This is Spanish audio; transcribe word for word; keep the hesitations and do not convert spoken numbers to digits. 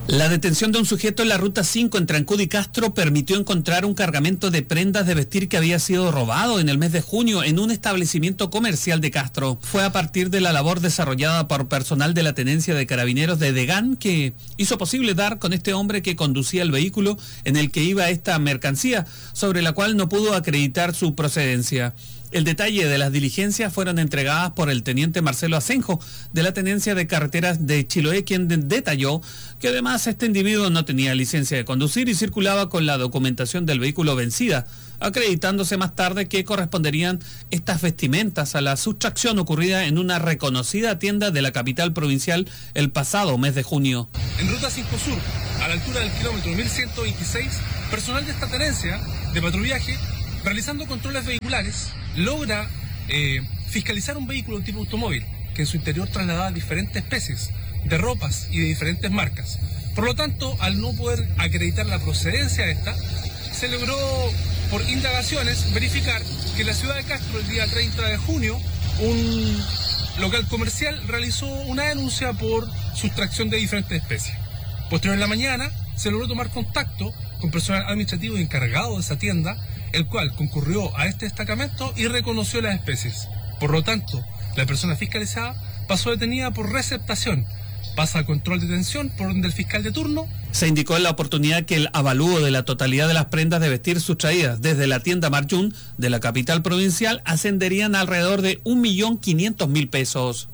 La detención de un sujeto en la ruta cinco entre Ancud y Castro permitió encontrar un cargamento de prendas de vestir que había sido robado en el mes de junio en un establecimiento comercial de Castro. Fue a partir de la labor desarrollada por personal de la Tenencia de Carabineros de Degán que hizo posible dar con este hombre que conducía el vehículo en el que iba esta mercancía, sobre la cual no pudo acreditar su procedencia. El detalle de las diligencias fueron entregadas por el teniente Marcelo Asenjo de la Tenencia de Carreteras de Chiloé, quien de- detalló que además este individuo no tenía licencia de conducir y circulaba con la documentación del vehículo vencida, acreditándose más tarde que corresponderían estas vestimentas a la sustracción ocurrida en una reconocida tienda de la capital provincial el pasado mes de junio. En Ruta cinco Sur, a la altura del kilómetro mil ciento veintiséis, personal de esta tenencia de patrullaje, realizando controles vehiculares, logra eh, fiscalizar un vehículo tipo automóvil que en su interior trasladaba diferentes especies de ropas y de diferentes marcas. Por lo tanto, al no poder acreditar la procedencia de esta, se logró por indagaciones verificar que en la ciudad de Castro el día treinta de junio un local comercial realizó una denuncia por sustracción de diferentes especies. Posterior en la mañana se logró tomar contacto con personal administrativo encargado de esa tienda, el cual concurrió a este destacamento y reconoció las especies. Por lo tanto, la persona fiscalizada pasó detenida por receptación, pasa a control de detención por orden del fiscal de turno. Se indicó en la oportunidad que el avalúo de la totalidad de las prendas de vestir sustraídas desde la tienda Marjún de la capital provincial ascenderían a alrededor de un millón quinientos mil pesos.